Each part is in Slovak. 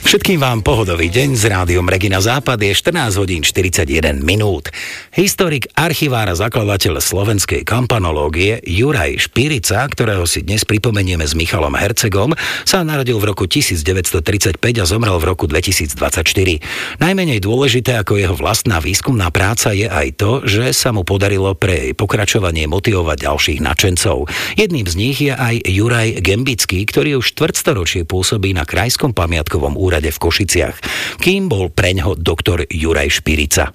Všetkým vám pohodový deň s rádiom Regina Západ, je 14 hodín 41 minút. Historik, archivár a zakladateľ slovenskej kampanológie Juraj Špirica, ktorého si dnes pripomenieme s Michalom Hercegom, sa narodil v roku 1935 a zomrel v roku 2024. Najmenej dôležité ako jeho vlastná výskumná práca je aj to, že sa mu podarilo pre jej pokračovanie motivovať ďalších nadšencov. Jedným z nich je aj Juraj Gembický, ktorý už štvrtstoročie pôsobí na Krajskom pamiatkovom úrade v Košiciach. Kým bol preňho doktor Juraj Špirica?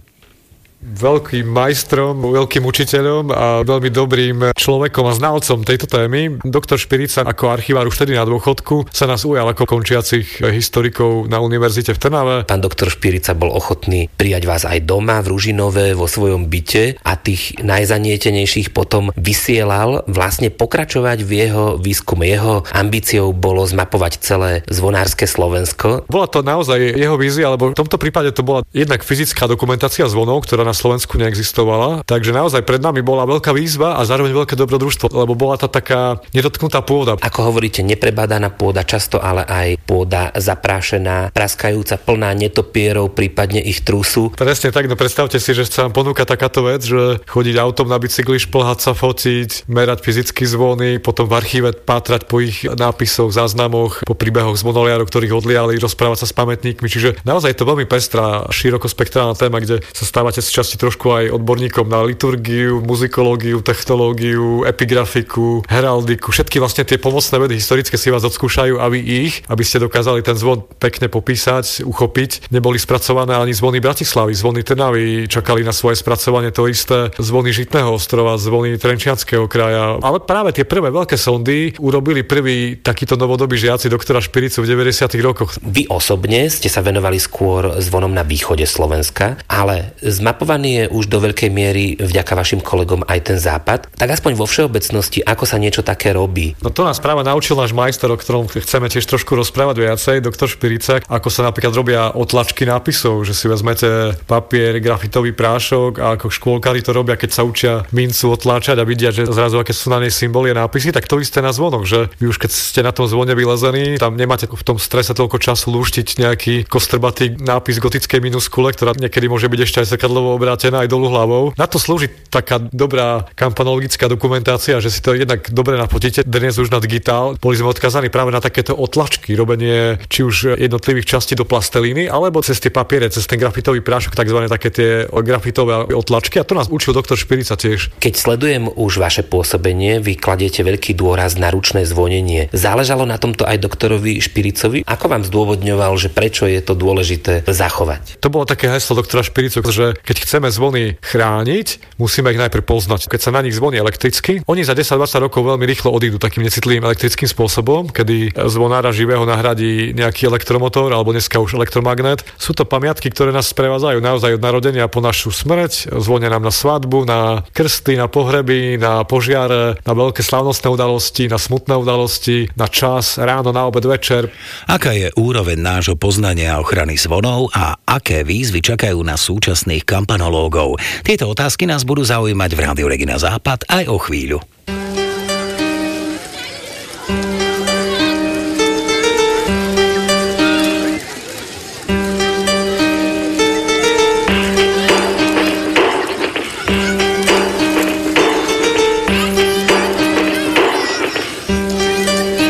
Veľkým majstrom, veľkým učiteľom a veľmi dobrým človekom a znalcom tejto témy. Doktor Špirica ako archivár už vtedy na dôchodku sa nás ujal ako končiacich historikov na univerzite v Trnave. Pán doktor Špirica bol ochotný prijať vás aj doma v Ružinove vo svojom byte a tých najzanietenejších potom vysielal vlastne pokračovať v jeho výskume. Jeho ambíciou bolo zmapovať celé zvonárske Slovensko. Bola to naozaj jeho vízia, lebo v tomto prípade to bola jednak fyzická dokumentácia zvonov, ktorá na Slovensku neexistovala. Takže naozaj pred nami bola veľká výzva a zároveň veľké dobrodružstvo, lebo bola to taká nedotknutá pôda. Ako hovoríte, neprebádaná pôda, často ale aj pôda zaprášená, praskajúca, plná netopierov, prípadne ich trusu. Presne tak, no predstavte si, že sa vám ponúka takáto vec, že chodiť autom na bicykli, šplhať sa, fotiť, merať fyzicky zvony, potom v archíve pátrať po ich nápisoch, záznamoch, po príbehoch zvonoliarov, ktorých odliali, rozprávať sa s pamätníkmi. Čiže naozaj je to veľmi pestrá, širokospektrálna téma, kde sa stávate časti trošku aj odborníkom na liturgiu, muzikológiu, technológiu, epigrafiku, heraldiku, všetky vlastne tie pomocné vedy historické si vás odskúšajú a vy ich, aby ste dokázali ten zvon pekne popísať, uchopiť. Neboli spracované ani zvony Bratislavy, zvony Trnavy, čakali na svoje spracovanie, to isté zvony Žitného ostrova, zvony Trenčianskeho kraja. Ale práve tie prvé veľké sondy urobili prvý takýto novodobí žiaci doktora Špiricu v 90. rokoch. Vy osobne ste sa venovali skôr zvonom na východe Slovenska, ale zmapovanie je už do veľkej miery vďaka vašim kolegom aj ten západ. Tak aspoň vo všeobecnosti, ako sa niečo také robí? No to nás práve naučil náš majster, o ktorom chceme tiež trošku rozprávať viacej, doktor Špirica, ako sa napríklad robia otlačky nápisov, že si vezmete papier, grafitový prášok a ako škôlkári to robia, keď sa učia mincu otláčať a vidia, že zrazu aké sú na nej symboly a nápisy, tak to isté na zvonoch, že vy už keď ste na tom zvone vylezení, tam nemáte v tom strese toľko času lúštiť nejaký kostrbatý nápis gotickej minuskule, ktorá niekedy môže byť ešte aj zrkadlovo obrátená aj dolu hlavou. Na to slúži taká dobrá kampanologická dokumentácia, že si to jednak dobre nafotíte. Dnes už na digitál. Boli sme odkazaní práve na takéto otlačky, robenie či už jednotlivých častí do plastelíny, alebo cez tie papiere, cez ten grafitový prášok, takzvané také tie grafitové otlačky. A to nás učil doktor Špirica tiež. Keď sledujem už vaše pôsobenie, vy kladiete veľký dôraz na ručné zvonenie. Záležalo na tomto aj doktorovi Špiricovi? Ako vám zdôvodňoval, že prečo je to dôležité zachovať? To bolo také heslo doktora Špiricu, že keď chceme zvony chrániť, musíme ich najprv poznať. Keď sa na nich zvoní elektricky, oni za 10-20 rokov veľmi rýchlo odídu takým necitlivým elektrickým spôsobom, kedy zvonára živého nahradí nejaký elektromotor alebo dneska už elektromagnet. Sú to pamiatky, ktoré nás sprevádzajú naozaj od narodenia po našu smrť, zvonia nám na svadbu, na krsty, na pohreby, na požiare, na veľké slávnostné udalosti, na smutné udalosti, na čas, ráno, na obed, večer. Aká je úroveň nášho poznania a ochrany zvonov a aké výzvy čakajú na súčasných kampanológov? Tieto otázky nás budú zaujímať v Rádiu Regina Západ aj o chvíľu.